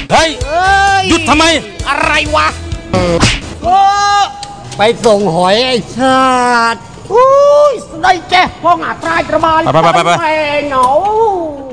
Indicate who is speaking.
Speaker 1: เฮ้ยหยุดทำไม
Speaker 2: อะไรวะ
Speaker 3: ไปส่งหอยไอ้ชาติ
Speaker 2: อุ้ยได้แจ้ห้องอาตรายประมาณ
Speaker 1: ไป
Speaker 2: เหงา